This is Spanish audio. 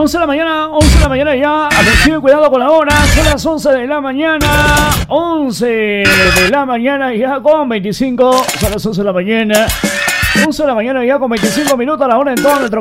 11 de la mañana, 11 de la mañana ya. Atención, cuidado con la hora. Son las 11 de la mañana. 11 de la mañana ya con 25. Son las 11 de la mañana. 11 de la mañana ya con 25 minutos a la hora en todo nuestro